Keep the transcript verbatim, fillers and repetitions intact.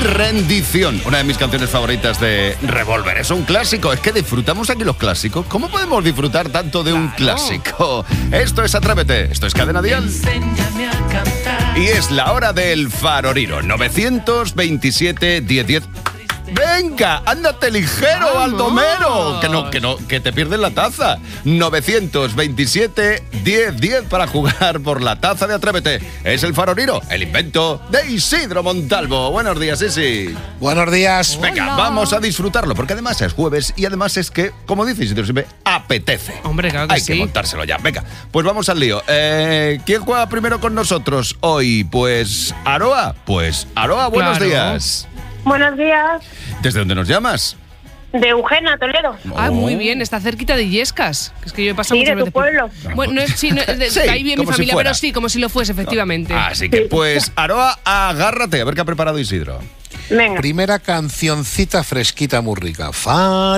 Rendición, una de mis canciones favoritas de Revolver. Es un clásico, es que disfrutamos aquí los clásicos. ¿Cómo podemos disfrutar tanto de un clásico? Esto es Atrévete, esto es Cadena Dial. Enséñame a cantar. Y es la hora del faroriro. novecientos veintisiete, diez diez. Venga, ándate ligero, Vamos. Baldomero, que no, que no, que te pierdes la taza. novecientos veintisiete, diez diez para jugar por la taza de Atrévete. Es el faroriro, el invento de Isidro Montalvo. Buenos días, Isi. Buenos días. Venga, Hola. vamos a disfrutarlo, porque además es jueves y además es que, como dice Isidro siempre, apetece. Hombre, claro que Hay sí. que montárselo ya. Venga, pues vamos al lío. Eh, ¿Quién juega primero con nosotros hoy? Pues Aroa. Pues Aroa, buenos Claro. días. Buenos días, ¿Desde dónde nos llamas? de Eugenia, Toledo. Ah, Oh. muy bien, está cerquita de Illescas. Que es que yo he pasado Sí, de muchas tu veces por- pueblo. Bueno, no es, sí, no, de, Sí, de ahí viene mi como si familia, fuera. pero sí, como si lo fuese, efectivamente. Así que, pues, Aroa, agárrate. A ver qué ha preparado Isidro. Venga. Primera cancioncita fresquita muy rica. Fa